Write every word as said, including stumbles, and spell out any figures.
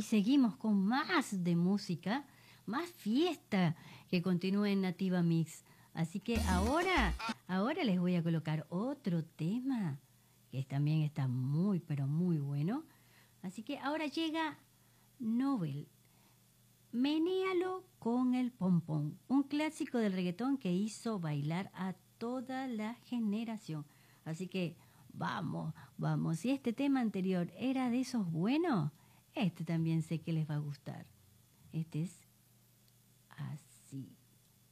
seguimos con más de música, más fiesta que continúa en Nativa Mix. Así que ahora, ahora les voy a colocar otro tema que también está muy, pero muy bueno. Así que ahora llega Nobel. Menéalo con el pompón, un clásico del reggaetón que hizo bailar a toda la generación. Así que vamos, vamos. Si este tema anterior era de esos buenos, este también sé que les va a gustar. Este es así.